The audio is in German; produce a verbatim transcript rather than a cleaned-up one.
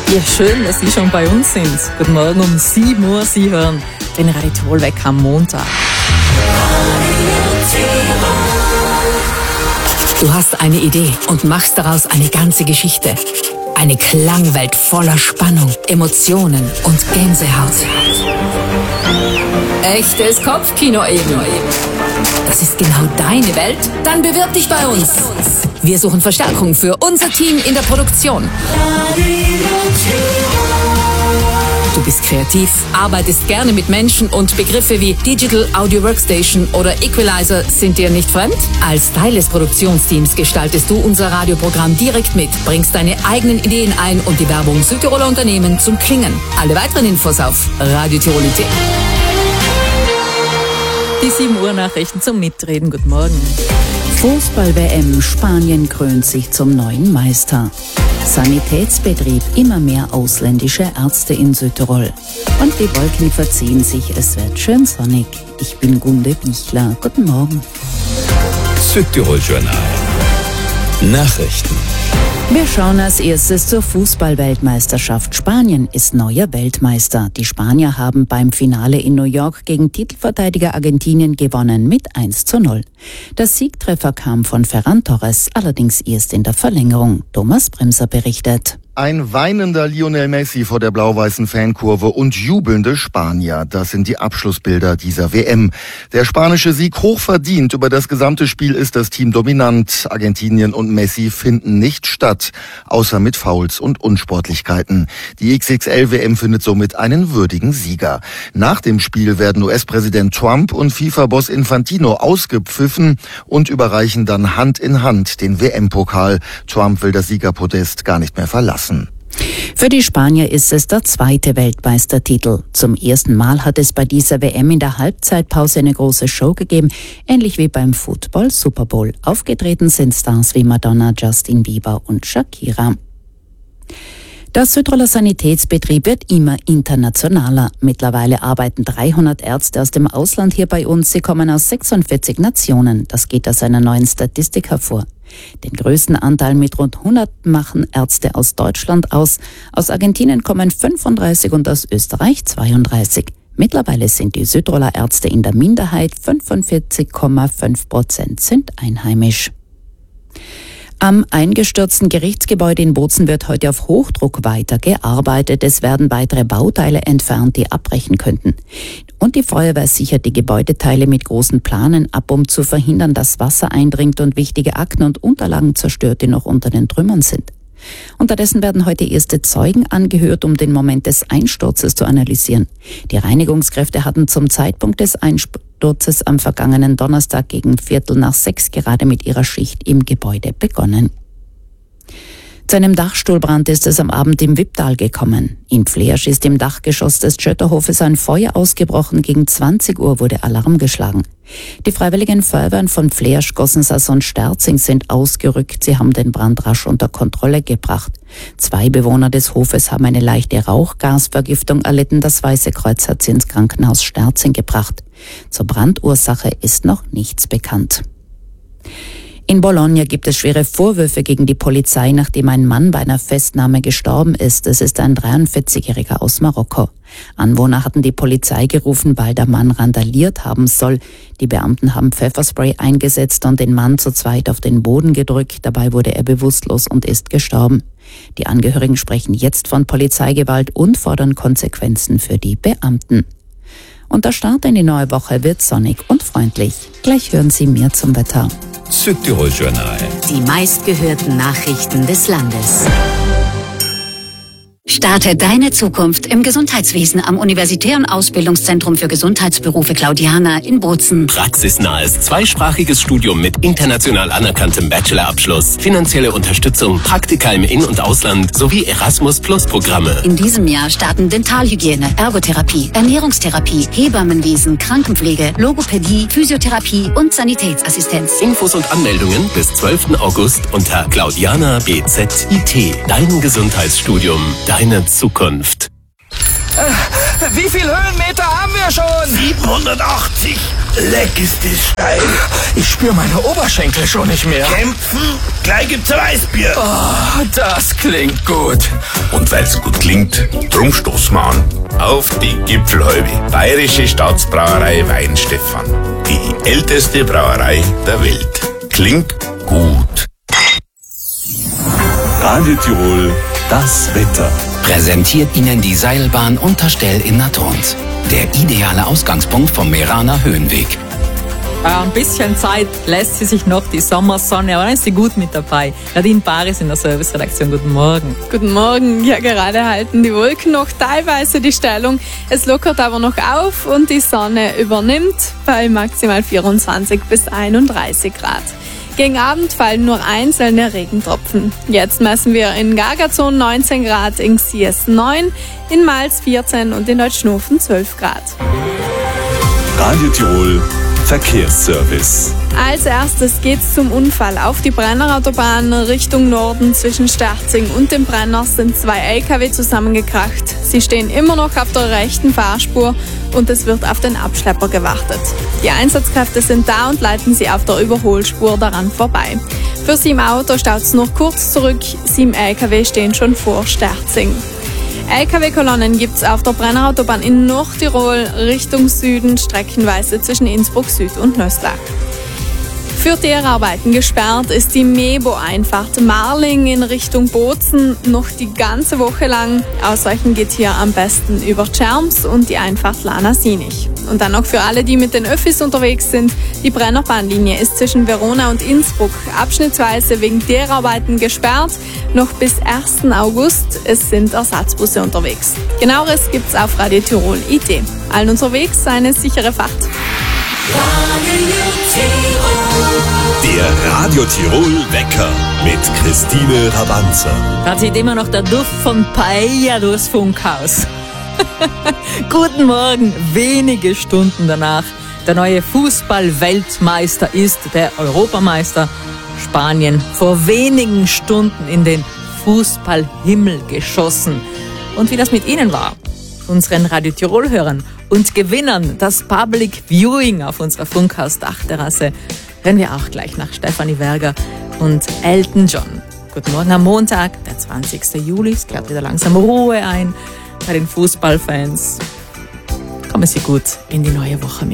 Ja, schön, dass Sie schon bei uns sind. Guten Morgen um sieben Uhr. Sie hören den Radio Tirol Wecker am Montag. Du hast eine Idee und machst daraus eine ganze Geschichte. Eine Klangwelt voller Spannung, Emotionen und Gänsehaut. Echtes Kopfkino eben. Das ist genau deine Welt? Dann bewirb dich bei uns. Wir suchen Verstärkung für unser Team in der Produktion. Du bist kreativ, arbeitest gerne mit Menschen und Begriffe wie Digital Audio Workstation oder Equalizer sind dir nicht fremd? Als Teil des Produktionsteams gestaltest du unser Radioprogramm direkt mit, bringst deine eigenen Ideen ein und die Werbung Südtiroler Unternehmen zum Klingen. Alle weiteren Infos auf Radio Tirol punkt I T. Die sieben Uhr Nachrichten zum Mitreden. Guten Morgen. Fußball-W M, Spanien krönt sich zum neuen Meister. Sanitätsbetrieb, immer mehr ausländische Ärzte in Südtirol. Und die Wolken verziehen sich, es wird schön sonnig. Ich bin Gunde Bichler. Guten Morgen. Südtirol Journal. Nachrichten. Wir schauen als erstes zur Fußball-Weltmeisterschaft. Spanien ist neuer Weltmeister. Die Spanier haben beim Finale in New York gegen Titelverteidiger Argentinien gewonnen mit eins zu null. Der Siegtreffer kam von Ferran Torres, allerdings erst in der Verlängerung. Thomas Bremser berichtet. Ein weinender Lionel Messi vor der blau-weißen Fankurve und jubelnde Spanier. Das sind die Abschlussbilder dieser W M. Der spanische Sieg hochverdient. Über das gesamte Spiel ist das Team dominant. Argentinien und Messi finden nicht statt, außer mit Fouls und Unsportlichkeiten. Die X X L W M findet somit einen würdigen Sieger. Nach dem Spiel werden U S-Präsident Trump und FIFA-Boss Infantino ausgepfiffen und überreichen dann Hand in Hand den W M-Pokal. Trump will das Siegerpodest gar nicht mehr verlassen. Für die Spanier ist es der zweite Weltmeistertitel. Zum ersten Mal hat es bei dieser W M in der Halbzeitpause eine große Show gegeben, ähnlich wie beim Football Super Bowl. Aufgetreten sind Stars wie Madonna, Justin Bieber und Shakira. Der Südtiroler Sanitätsbetrieb wird immer internationaler. Mittlerweile arbeiten dreihundert Ärzte aus dem Ausland hier bei uns. Sie kommen aus sechsundvierzig Nationen. Das geht aus einer neuen Statistik hervor. Den größten Anteil mit rund hundert machen Ärzte aus Deutschland aus. Aus Argentinien kommen fünfunddreißig und aus Österreich zweiunddreißig. Mittlerweile sind die Südtiroler Ärzte in der Minderheit. fünfundvierzig Komma fünf Prozent sind einheimisch. Am eingestürzten Gerichtsgebäude in Bozen wird heute auf Hochdruck weitergearbeitet. Es werden weitere Bauteile entfernt, die abbrechen könnten. Und die Feuerwehr sichert die Gebäudeteile mit großen Planen ab, um zu verhindern, dass Wasser eindringt und wichtige Akten und Unterlagen zerstört, die noch unter den Trümmern sind. Unterdessen werden heute erste Zeugen angehört, um den Moment des Einsturzes zu analysieren. Die Reinigungskräfte hatten zum Zeitpunkt des Einsturzes am vergangenen Donnerstag gegen Viertel nach sechs gerade mit ihrer Schicht im Gebäude begonnen. Zu einem Dachstuhlbrand ist es am Abend im Wipptal gekommen. In Fleersch ist im Dachgeschoss des Schötterhofes ein Feuer ausgebrochen. Gegen zwanzig Uhr wurde Alarm geschlagen. Die freiwilligen Feuerwehren von Fleersch, Gossensas und Sterzing sind ausgerückt. Sie haben den Brand rasch unter Kontrolle gebracht. Zwei Bewohner des Hofes haben eine leichte Rauchgasvergiftung erlitten. Das Weiße Kreuz hat sie ins Krankenhaus Sterzing gebracht. Zur Brandursache ist noch nichts bekannt. In Bologna gibt es schwere Vorwürfe gegen die Polizei, nachdem ein Mann bei einer Festnahme gestorben ist. Es ist ein dreiundvierzigjähriger aus Marokko. Anwohner hatten die Polizei gerufen, weil der Mann randaliert haben soll. Die Beamten haben Pfefferspray eingesetzt und den Mann zu zweit auf den Boden gedrückt. Dabei wurde er bewusstlos und ist gestorben. Die Angehörigen sprechen jetzt von Polizeigewalt und fordern Konsequenzen für die Beamten. Und der Start in die neue Woche wird sonnig und freundlich. Gleich hören Sie mehr zum Wetter. Südtirol Journal. Die meistgehörten Nachrichten des Landes. Starte deine Zukunft im Gesundheitswesen am Universitären Ausbildungszentrum für Gesundheitsberufe Claudiana in Bozen. Praxisnahes, zweisprachiges Studium mit international anerkanntem Bachelorabschluss, finanzielle Unterstützung, Praktika im In- und Ausland sowie Erasmus-Plus-Programme. In diesem Jahr starten Dentalhygiene, Ergotherapie, Ernährungstherapie, Hebammenwesen, Krankenpflege, Logopädie, Physiotherapie und Sanitätsassistenz. Infos und Anmeldungen bis zwölften August unter Claudiana B Z I T. Dein Gesundheitsstudium, deine Zukunft. Äh, wie viel Höhenmeter haben wir schon? siebenhundertachtzig. leck ist das steif. Ich spüre meine Oberschenkel schon nicht mehr. Kämpfen? Gleich gibt's ein Weißbier. Oh, das klingt gut. Und weil's gut klingt, drum stoßen wir an. Auf die Gipfelhalbe. Bayerische Staatsbrauerei Weinstefan. Die älteste Brauerei der Welt. Klingt gut. Radio Tirol, das Wetter. Präsentiert Ihnen die Seilbahn Unterstell in Natorns. Der ideale Ausgangspunkt vom Meraner Höhenweg. Äh, ein bisschen Zeit lässt sie sich noch die Sommersonne, aber dann ist sie gut mit dabei. Nadine Paris in der Serviceredaktion, guten Morgen. Guten Morgen. Ja, gerade halten die Wolken noch teilweise die Stellung. Es lockert aber noch auf und die Sonne übernimmt bei maximal vierundzwanzig bis einunddreißig Grad. Gegen Abend fallen nur einzelne Regentropfen. Jetzt messen wir in Gargazon neunzehn Grad, in Xies neun, in Mals vierzehn und in Deutschnofen zwölf Grad. Radio Tirol, Verkehrsservice. Als erstes geht's zum Unfall. Auf die Brennerautobahn Richtung Norden zwischen Sterzing und dem Brenner sind zwei L K W zusammengekracht. Sie stehen immer noch auf der rechten Fahrspur und es wird auf den Abschlepper gewartet. Die Einsatzkräfte sind da und leiten sie auf der Überholspur daran vorbei. Für Sie im Auto staut's noch kurz zurück. Sieben L K W stehen schon vor Sterzing. L K W-Kolonnen gibt's auf der Brennerautobahn in Nordtirol Richtung Süden, streckenweise zwischen Innsbruck Süd und Nöslach. Für Teerarbeiten gesperrt ist die Mebo-Einfahrt Marling in Richtung Bozen noch die ganze Woche lang. Ausweichen geht hier am besten über Tschernms und die Einfahrt Lana-Sinich. Und dann noch für alle, die mit den Öffis unterwegs sind, die Brennerbahnlinie ist zwischen Verona und Innsbruck abschnittsweise wegen Teerarbeiten gesperrt, noch bis ersten August. Es sind Ersatzbusse unterwegs. Genaueres gibt's auf Radio Tirol punkt I T. Allen unterwegs eine sichere Fahrt. Der Radio Tirol Wecker mit Christine Rabanzer. Da zieht immer noch der Duft von Paella durchs Funkhaus. Guten Morgen, wenige Stunden danach. Der neue Fußball-Weltmeister ist der Europameister. Spanien vor wenigen Stunden in den Fußballhimmel geschossen. Und wie das mit Ihnen war, unseren Radio Tirol-Hörern und Gewinnern das Public Viewing auf unserer Funkhaus-Dachterrasse, hören wir auch gleich nach Stefanie Berger und Elton John. Guten Morgen am Montag, der zwanzigsten Juli. Es kehrt wieder langsam Ruhe ein bei den Fußballfans. Kommen Sie gut in die neue Woche mit.